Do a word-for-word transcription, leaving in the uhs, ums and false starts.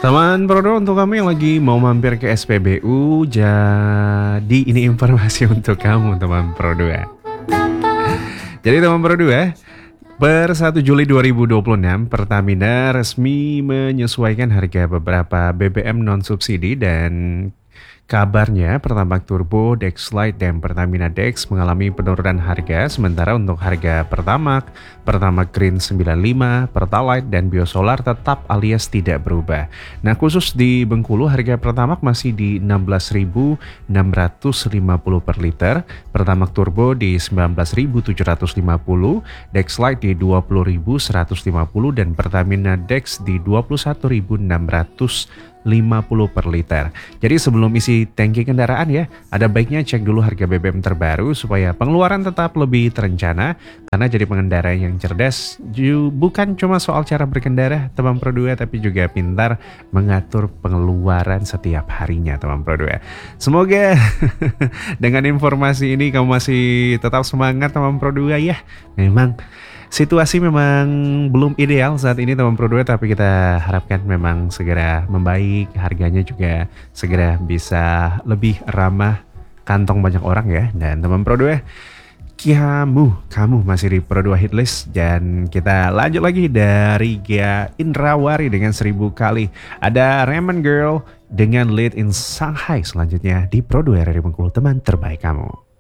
Teman Prodo, untuk kamu yang lagi mau mampir ke S P B U, jadi ini informasi untuk kamu teman Prodo ya. Jadi teman Prodo ya, per satu Juli dua ribu dua puluh enam, Pertamina resmi menyesuaikan harga beberapa B B M non-subsidi dan kabarnya Pertamax Turbo, Dex Lite, dan Pertamina Dex mengalami penurunan harga, sementara untuk harga Pertamax, Pertamax Green sembilan puluh lima, Pertalite, dan Biosolar tetap alias tidak berubah. Nah, khusus di Bengkulu, harga Pertamax masih di enam belas ribu enam ratus lima puluh per liter, Pertamax Turbo di sembilan belas ribu tujuh ratus lima puluh, Dex Lite di dua puluh ribu seratus lima puluh, dan Pertamina Dex di dua puluh satu ribu enam ratus lima puluh per liter. Jadi sebelum isi tangki kendaraan ya, ada baiknya cek dulu harga B B M terbaru supaya pengeluaran tetap lebih terencana. Karena jadi pengendara yang cerdas ju, bukan cuma soal cara berkendara teman Pro dua, tapi juga pintar mengatur pengeluaran setiap harinya teman Pro dua. Semoga dengan informasi ini kamu masih tetap semangat teman Pro dua ya. Memang situasi memang belum ideal saat ini teman Pro dua, tapi kita harapkan memang segera membaik, harganya juga segera bisa lebih ramah kantong banyak orang ya. Dan teman Pro dua, kamu, kamu masih di Pro dua Hitlist, dan kita lanjut lagi dari Gia Indrawari dengan seribu kali. Ada Raymond Girl dengan Lead in Shanghai selanjutnya di Pro dua R R I Bengkulu, teman terbaik kamu.